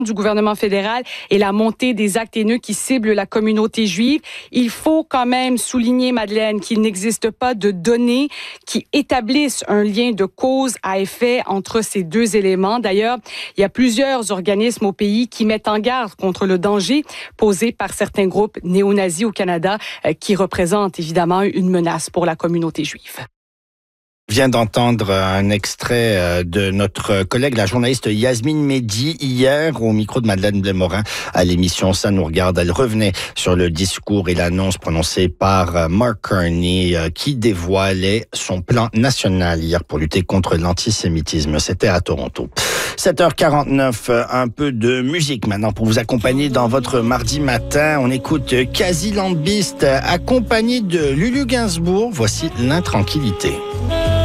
du gouvernement fédéral et la montée des actes haineux qui ciblent la communauté juive. Il faut quand même souligner, Madeleine, qu'il n'existe pas de données qui établissent un lien de cause à effet entre ces deux éléments. D'ailleurs, il y a plusieurs organismes au pays qui mettent en garde contre le danger posé par certains groupes néo-nazis au Canada qui représentent évidemment une menace pour la communauté juive. Vient d'entendre un extrait de notre collègue, la journaliste Yasmine Mehdi, hier au micro de Madeleine Blais-Morin à l'émission Ça nous regarde. Elle revenait sur le discours et l'annonce prononcée par Mark Carney qui dévoilait son plan national hier pour lutter contre l'antisémitisme. C'était à Toronto. 7h49, un peu de musique maintenant pour vous accompagner dans votre mardi matin. On écoute Quasi Lambiste accompagné de Lulu Gainsbourg. Voici L'Intranquillité.